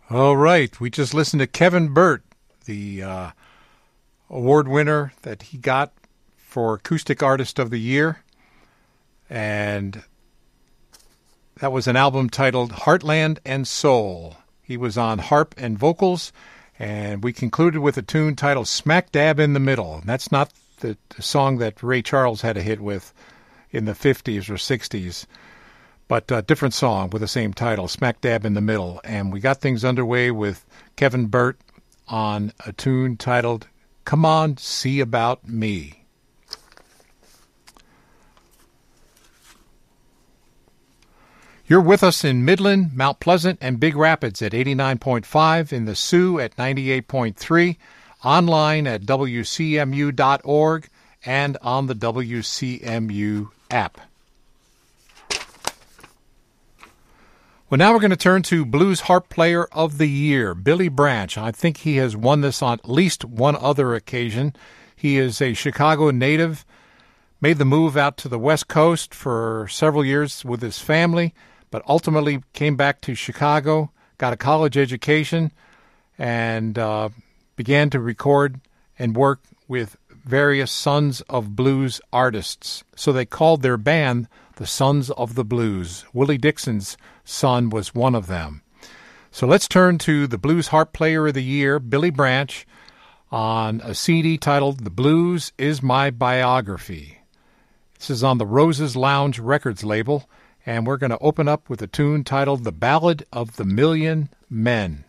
All right. We just listened to Kevin Burt, the award winner that he got for Acoustic Artist of the Year. And that was an album titled Heartland and Soul. He was on harp and vocals, and we concluded with a tune titled Smack Dab in the Middle. And that's not the song that Ray Charles had a hit with in the 50s or 60s. But a different song with the same title, Smack Dab in the Middle. And we got things underway with Kevin Burt on a tune titled Come On, See About Me. You're with us in Midland, Mount Pleasant, and Big Rapids at 89.5, in the Sioux at 98.3, online at WCMU.org, and on the WCMU app. Well, now we're going to turn to Blues Harp Player of the Year, Billy Branch. I think he has won this on at least one other occasion. He is a Chicago native, made the move out to the West Coast for several years with his family, but ultimately came back to Chicago, got a college education, and began to record and work with various Sons of Blues artists. So they called their band the Sons of the Blues. Willie Dixon's son was one of them. So let's turn to the Blues Harp Player of the Year, Billy Branch, on a CD titled The Blues Is My Biography. This is on the Roses Lounge Records label, and we're going to open up with a tune titled The Ballad of the Million Men.